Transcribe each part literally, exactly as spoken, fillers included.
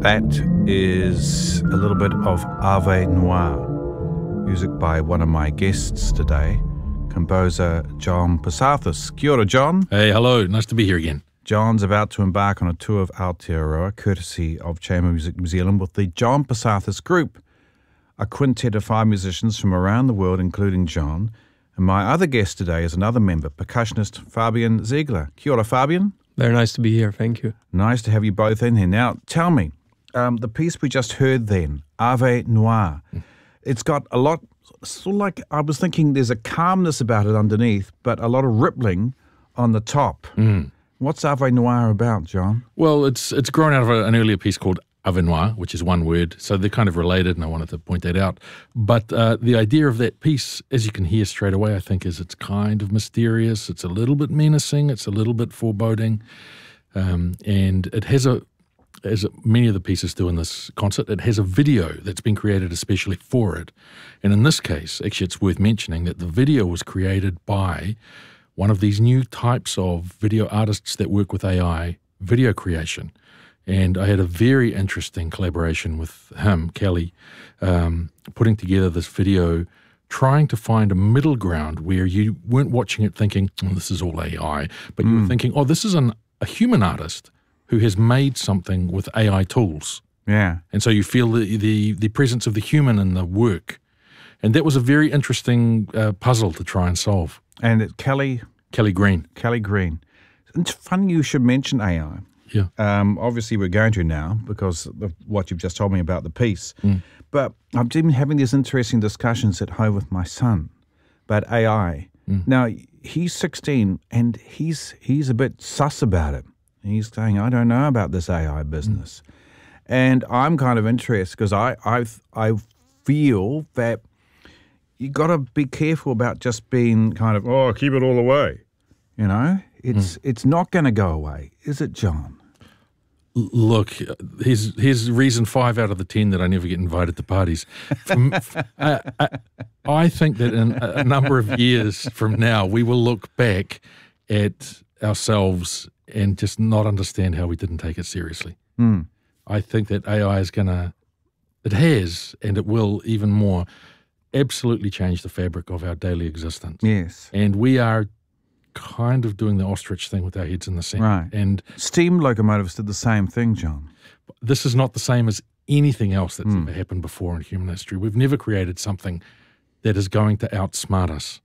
That is a little bit of Ave Noir, music by one of my guests today, composer John Passathis. Kia ora, John. Hey, hello. Nice to be here again. John's about to embark on a tour of Aotearoa, courtesy of Chamber Music New Zealand, with the John Passathis Group, a quintet of five musicians from around the world, including John. And my other guest today is another member, percussionist Fabian Ziegler. Kia ora, Fabian. Very nice to be here. Thank you. Nice to have you both in here. Now, tell me, um, the piece we just heard then, Ave Noir, mm. it's got a lot, sort of like, I was thinking there's a calmness about it underneath, but a lot of rippling on the top. Mm. What's Ave Noir about, John? Well, it's it's grown out of a, an earlier piece called Ave Noir, which is one word, so they're kind of related, and I wanted to point that out. But uh, the idea of that piece, as you can hear straight away, I think, is it's kind of mysterious, it's a little bit menacing, it's a little bit foreboding, um, and it has a, as many of the pieces do in this concert, it has a video that's been created especially for it. And in this case, actually it's worth mentioning that the video was created by one of these new types of video artists that work with A I video creation. And I had a very interesting collaboration with him, Kelly, um, putting together this video, trying to find a middle ground where you weren't watching it thinking, oh, this is all A I, but you mm. were thinking, oh, this is an, a human artist who has made something with A I tools. Yeah. And so you feel the, the, the presence of the human in the work. And that was a very interesting uh, puzzle to try and solve. And it, Kelly? Kelly Green. Kelly Green. It's funny you should mention A I. Yeah. Um, obviously, we're going to now because of what you've just told me about the piece. Mm. But I've been having these interesting discussions at home with my son about A I. Mm. Now, he's sixteen and he's he's a bit sus about it. He's saying, I don't know about this A I business. Mm. And I'm kind of interested because I, I, I feel that you got to be careful about just being kind of, oh, keep it all away. You know, it's mm. it's not going to go away, is it, John? Look, here's, here's reason five out of the ten that I never get invited to parties. From, uh, I, I think that in a number of years from now, we will look back at ourselves and just not understand how we didn't take it seriously. Mm. I think that A I is going to, it has, and it will even more, absolutely change the fabric of our daily existence. Yes. And we are kind of doing the ostrich thing with our heads in the sand. Right. And steam locomotives did the same thing, John. This is not the same as anything else that's mm. ever happened before in human history. We've never created something that is going to outsmart us.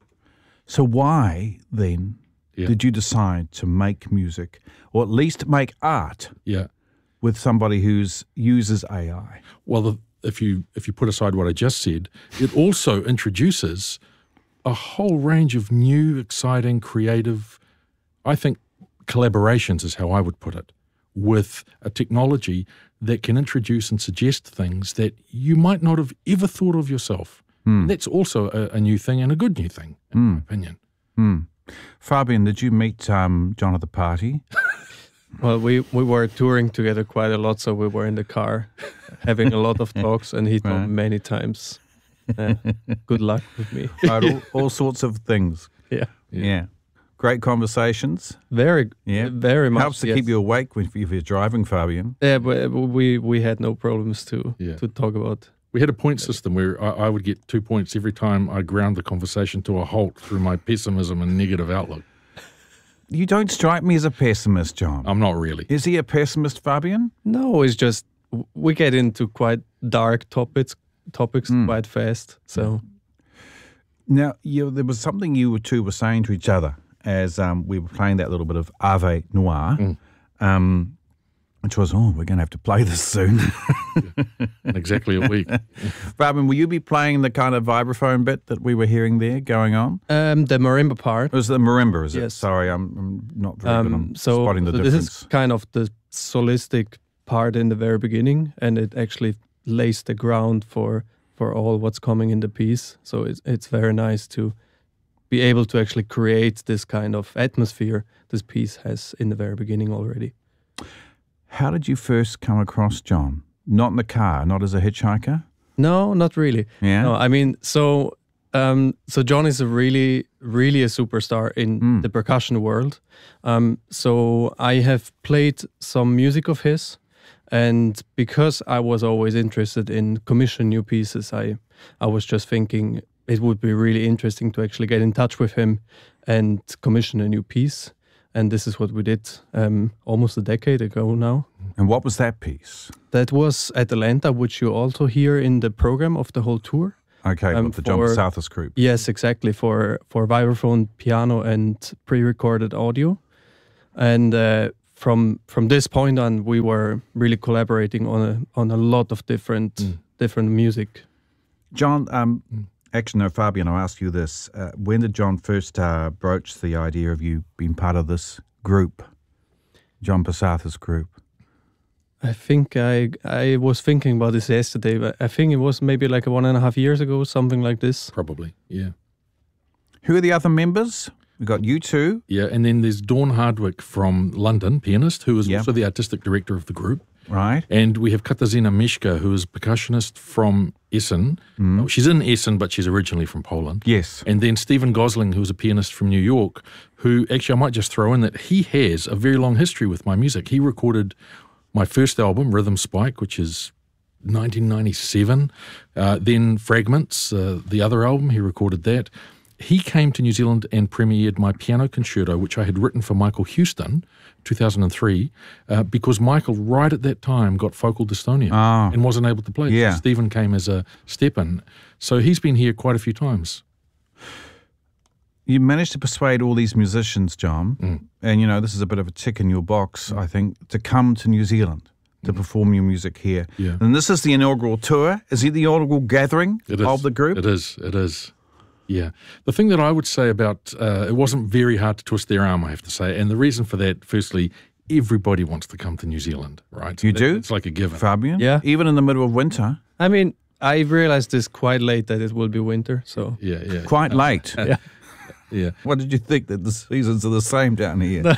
So why, then, yeah. did you decide to make music, or at least make art, yeah. with somebody who uses A I? Well, the, if you if you put aside what I just said, it also introduces a whole range of new, exciting, creative, I think collaborations is how I would put it, with a technology that can introduce and suggest things that you might not have ever thought of yourself. Mm. That's also a, a new thing and a good new thing, in mm. my opinion. Mm. Fabian, did you meet um, John at the party? Well, we, we were touring together quite a lot, so we were in the car having a lot of talks, and he told right. me many times, uh, good luck with me. Right, all, all sorts of things. Yeah. yeah. Yeah. Great conversations. Very, yeah. very much. Helps to yes. keep you awake if you're driving, Fabian. Yeah, but we, we had no problems to, yeah. to talk about. We had a point system where I, I would get two points every time I ground the conversation to a halt through my pessimism and negative outlook. You don't strike me as a pessimist, John. I'm not really. Is he a pessimist, Fabian? No, it's just we get into quite dark topics topics mm. quite fast. So now, you, there was something you two were saying to each other as um, we were playing that little bit of Ave Noir, mm. um, which was, oh, we're going to have to play this soon. yeah. In exactly a week. Fabian, will you be playing the kind of vibraphone bit that we were hearing there going on? Um, the marimba part. It was the marimba, is it? Yes. Sorry, I'm, I'm not very um, good on so, spotting the so difference. This is kind of the solistic part in the very beginning, and it actually lays the ground for, for all what's coming in the piece. So it's, it's very nice to be able to actually create this kind of atmosphere this piece has in the very beginning already. How did you first come across John? Not in the car, not as a hitchhiker? No, not really. Yeah. No, I mean, so um, so John is a really, really a superstar in mm. the percussion world. Um, so I have played some music of his, And because I was always interested in commission new pieces, I, I was just thinking it would be really interesting to actually get in touch with him and commission a new piece. And this is what we did um, almost a decade ago now. And what was that piece? That was Atalanta, which you also hear in the program of the whole tour. Okay, Um, with the John for- Passathis group. Yes, exactly, for, for vibraphone, piano, and pre-recorded audio. And uh, from from this point on, we were really collaborating on a on a lot of different Mm. different music. John, um, actually, no, Fabian, I'll ask you this. Uh, when did John first uh, broach the idea of you being part of this group, John Passathis group? I think I I was thinking about this yesterday, but I think it was maybe like one and a half years ago, something like this. Probably, yeah. Who are the other members? We've got you two. Yeah, and then there's Dawn Hardwick from London, pianist, who is Yeah. also the artistic director of the group. Right. And we have Katarzyna Miszka, who is percussionist from Essen. Oh, she's in Essen, but she's originally from Poland. Yes. And then Stephen Gosling, who's a pianist from New York, who actually I might just throw in that he has a very long history with my music. He recorded my first album, Rhythm Spike, which is nineteen ninety-seven. Uh, then Fragments, uh, the other album, he recorded that. He came to New Zealand and premiered my piano concerto, which I had written for Michael Houston, two thousand three, uh, because Michael, right at that time, got focal dystonia Ah. and wasn't able to play. So Yeah. Stephen came as a step-in. So he's been here quite a few times. You managed to persuade all these musicians, John, Mm. and you know, this is a bit of a tick in your box, I think, to come to New Zealand to perform your music here. Yeah. And this is the inaugural tour. Is it the inaugural gathering It is. of the group? It is. It is. Yeah. The thing that I would say about uh, it wasn't very hard to twist their arm, I have to say. And the reason for that, firstly, everybody wants to come to New Zealand, right? You That- do? It's like a given. Fabian? Yeah. Even in the middle of winter? I mean, I realized this quite late that it will be winter, so Yeah, yeah. Quite late. yeah. Yeah. What did you think, that the seasons are the same down here?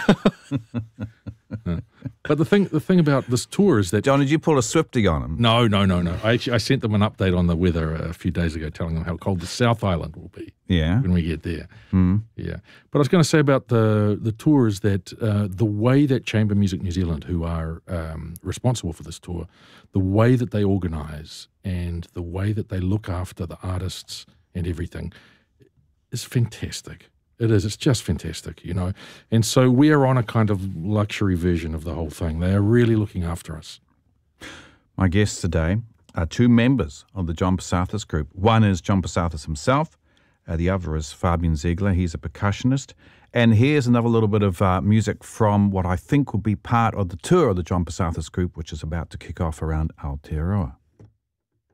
But the thing the thing about this tour is that John, did you pull a Swifty on him? no, no, no, no. I actually I sent them an update on the weather a few days ago, telling them how cold the South Island will be Yeah. when we get there. Mm. Yeah, but I was going to say about the the tour is that uh, the way that Chamber Music New Zealand, who are um, responsible for this tour, the way that they organise and the way that they look after the artists and everything is fantastic. It is. It's just fantastic, you know. And so we are on a kind of luxury version of the whole thing. They are really looking after us. My guests today are two members of the John Passathis group. One is John Passathis himself. Uh, the other is Fabian Ziegler. He's a percussionist. And here's another little bit of uh, music from what I think will be part of the tour of the John Passathis group, which is about to kick off around Aotearoa.